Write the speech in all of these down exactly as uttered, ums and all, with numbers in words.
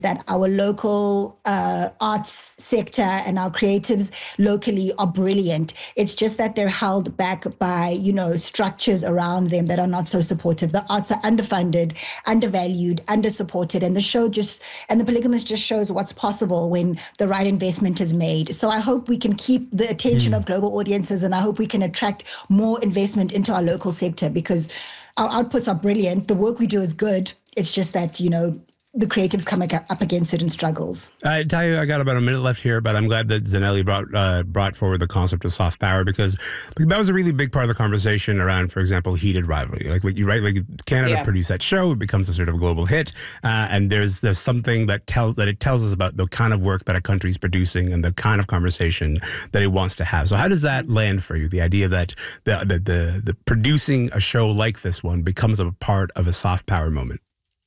that our local uh, arts sector and our creatives locally are brilliant. It's just that they're held back by, you know, structures around them that are not so supportive. The arts are underfunded, undervalued, undersupported, and the show just, and The Polygamist just shows what's possible when the right investment is made. So I hope we can keep the attention mm. of global audiences, and I hope we can attract more investment into our local sector, because our outputs are brilliant. The work we do is good. It's just that, you know, the creatives come up against certain struggles. I tell you, I got about a minute left here, but I'm glad that Zanele brought uh, brought forward the concept of soft power, because that was a really big part of the conversation around, for example, heated rivalry. Like what you write, like Canada yeah. produced that show, it becomes a sort of global hit, uh, and there's there's something that tells that it tells us about the kind of work that a country is producing and the kind of conversation that it wants to have. So how does that land for you? The idea that the the the, the producing a show like this one becomes a part of a soft power moment.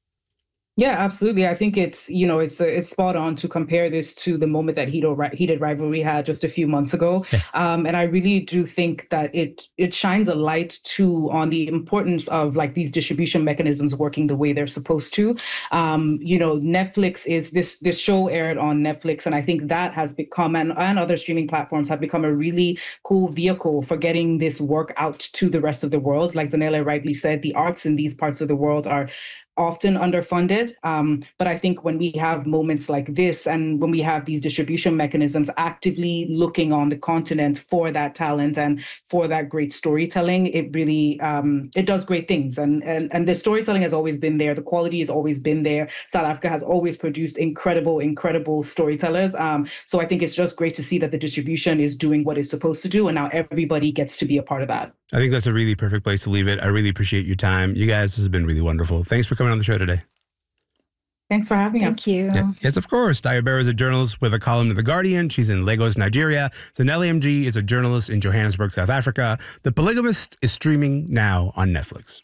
Yeah, absolutely. I think it's, you know, it's it's spot on to compare this to the moment that Heated, Heated Rivalry had just a few months ago. Yeah. Um, and I really do think that it it shines a light too on the importance of like these distribution mechanisms working the way they're supposed to. Um, you know, Netflix is this this show aired on Netflix, and I think that has become, and, and other streaming platforms have become a really cool vehicle for getting this work out to the rest of the world. Like Zanele rightly said, the arts in these parts of the world are often underfunded. Um, but I think when we have moments like this, and when we have these distribution mechanisms actively looking on the continent for that talent and for that great storytelling, it really, um, it does great things. And, and, and the storytelling has always been there. The quality has always been there. South Africa has always produced incredible, incredible storytellers. Um, so I think it's just great to see that the distribution is doing what it's supposed to do. And now everybody gets to be a part of that. I think that's a really perfect place to leave it. I really appreciate your time. You guys, this has been really wonderful. Thanks for coming on the show today. Thanks for having Thank us. Thank you. Yeah. Yes, of course. Daya Barrow is a journalist with a column in The Guardian. She's in Lagos, Nigeria. Zanele M G is a journalist in Johannesburg, South Africa. The Polygamist is streaming now on Netflix.